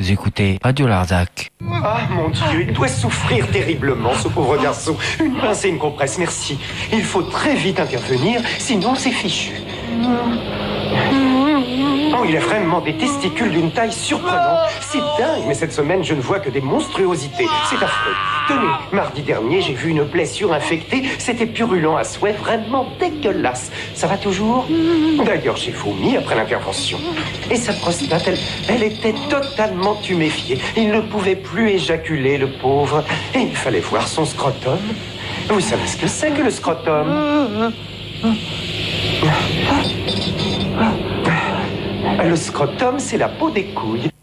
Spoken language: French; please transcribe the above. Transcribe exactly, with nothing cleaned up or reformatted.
Vous écoutez Radio Larzac. Ah mon Dieu, il doit souffrir terriblement, ce pauvre garçon. Une pince et une compresse, merci. Il faut très vite intervenir, sinon c'est fichu. Oh, il a vraiment des testicules d'une taille surprenante. C'est dingue, mais cette semaine, je ne vois que des monstruosités. C'est affreux. Tenez, mardi dernier, j'ai vu une blessure infectée. C'était purulent à souhait, vraiment dégueulasse. Ça va toujours? D'ailleurs, j'ai vomi après l'intervention. Et sa prostate, elle, elle était totalement tuméfiée. Il ne pouvait plus éjaculer, le pauvre. Et il fallait voir son scrotum. Vous savez ce que c'est que le scrotum? Le scrotum, c'est la peau des couilles.